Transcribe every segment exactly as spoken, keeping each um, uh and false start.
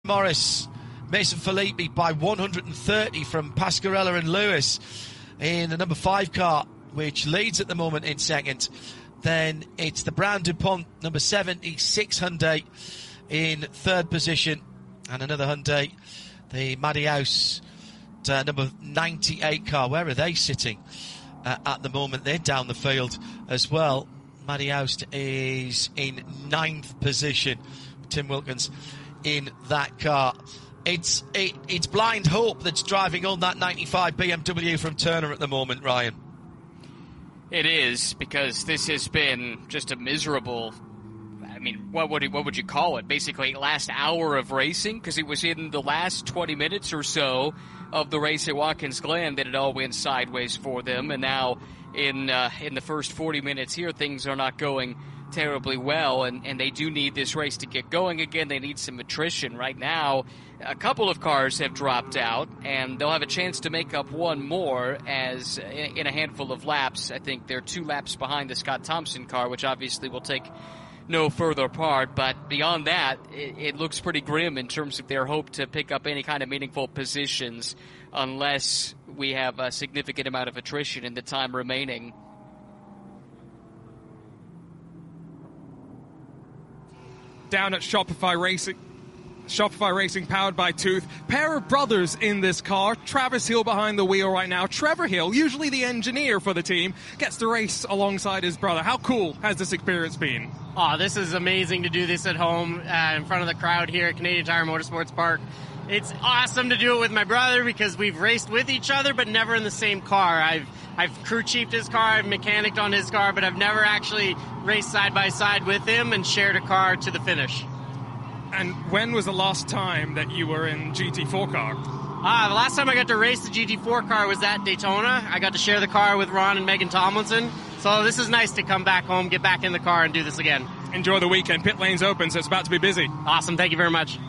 Morris, Mason Filippi by one hundred thirty from Pasquarella and Lewis in the number five car, which leads at the moment in second. Then it's the Brown DuPont, number seventy-six Hyundai in third position, and another Hyundai, the Matty House, uh, number ninety-eight car. Where are they sitting uh, at the moment? They're down the field as well. Matty House is in ninth position. Tim Wilkins in that car. It's it, it's Blind Hope that's driving on that ninety-five B M W from Turner at the moment, Ryan. It is, because this has been just a miserable, I mean, what would what would you call it? Basically, last hour of racing, because it was in the last twenty minutes or so of the race at Watkins Glen that it all went sideways for them, and now in uh, in the first forty minutes here, things are not going terribly well, and, and they do need this race to get going again. They need some attrition right now. A couple of cars have dropped out, and they'll have a chance to make up one more as in, in a handful of laps. I think they're two laps behind the Scott Thompson car, which obviously will take no further part, but beyond that, it, it looks pretty grim in terms of their hope to pick up any kind of meaningful positions unless we have a significant amount of attrition in the time remaining. Down at Shopify Racing. Shopify Racing, powered by Tooth. Pair of brothers in this car. Travis Hill behind the wheel right now. Trevor Hill, usually the engineer for the team, gets to race alongside his brother. How cool has this experience been? Oh, this is amazing to do this at home uh, in front of the crowd here at Canadian Tire Motorsports Park. It's awesome to do it with my brother because we've raced with each other but never in the same car. I've I've crew chiefed his car, I've mechanicked on his car, but I've never actually raced side by side with him and shared a car to the finish. And when was the last time that you were in G T four car? Ah, the last time I got to race the G T four car was at Daytona. I got to share the car with Ron and Megan Tomlinson. So this is nice to come back home, get back in the car, and do this again. Enjoy the weekend. Pit lane's open, so it's about to be busy. Awesome. Thank you very much.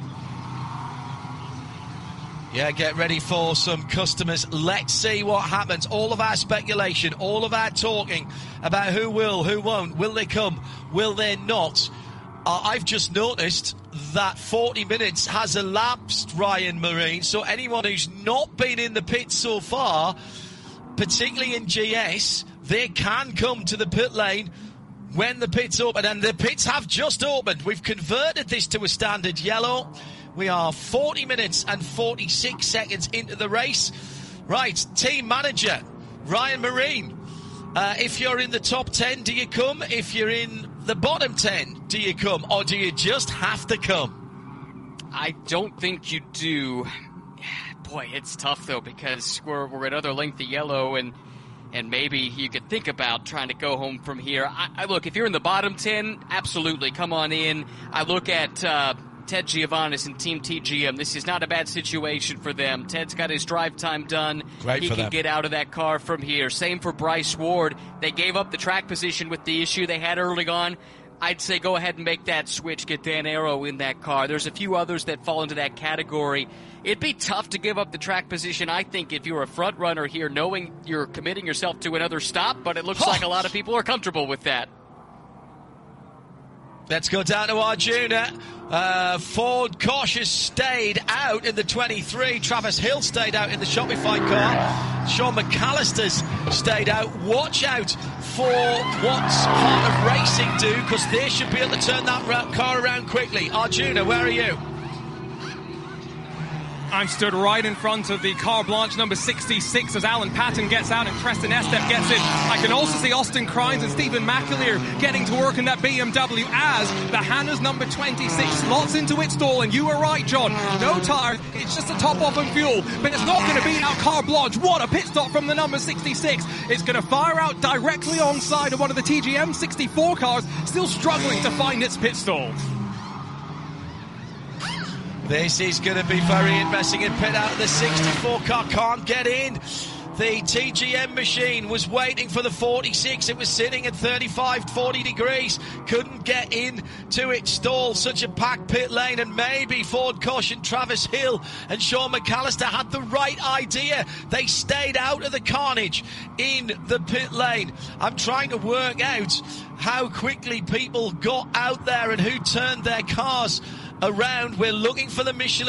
Yeah, get ready for some customers. Let's see what happens. All of our speculation, all of our talking about who will, who won't. Will they come? Will they not? Uh, I've just noticed that forty minutes has elapsed, Ryan Marine. So anyone who's not been in the pit so far, particularly in G S, they can come to the pit lane when the pits open. And the pits have just opened. We've converted this to a standard yellow. We are forty minutes and forty-six seconds into the race. Right, team manager, Ryan Marine. Uh, if you're in the top ten, do you come? If you're in the bottom ten, do you come? Or do you just have to come? I don't think you do. Boy, it's tough, though, because we're, we're another length of yellow, and and maybe you could think about trying to go home from here. I, I look, if you're in the bottom ten, absolutely, come on in. I look at uh, Ted Giovannis and Team T G M. This is not a bad situation for them. Ted's got his drive time done. Great he for can them. get out of that car from here. Same for Bryce Ward. They gave up the track position with the issue they had early on. I'd say go ahead and make that switch, get Dan Arrow in that car. There's a few others that fall into that category. It'd be tough to give up the track position, I think, if you're a front runner here, knowing you're committing yourself to another stop, but it looks like a lot of people are comfortable with that. Let's go down to Arjuna. Uh, Ford Cautious stayed out in the twenty-three. Travis Hill stayed out in the Shopify car. Sean McAllister's stayed out. Watch out for what's Heart of Racing do, because they should be able to turn that ra- car around quickly. Arjuna, where are you? I'm stood right in front of the Car Blanche number sixty-six as Alan Patton gets out and Preston Estep gets in. I can also see Austin Crines and Stephen McAleer getting to work in that B M W as the Hannah's number twenty-six slots into its stall. And you were right, John. No tires. It's just a top off and fuel. But it's not going to beat out Car Blanche. What a pit stop from the number sixty-six. It's going to fire out directly onside of one of the T G M sixty-four cars, still struggling to find its pit stall. This is going to be very interesting. In pit out, the sixty-four car can't get in. The T G M machine was waiting for the forty-six. It was sitting at thirty-five, forty degrees. Couldn't get in to its stall. Such a packed pit lane. And maybe Ford Caution, Travis Hill and Sean McAllister had the right idea. They stayed out of the carnage in the pit lane. I'm trying to work out how quickly people got out there and who turned their cars around. We're looking for the Michelin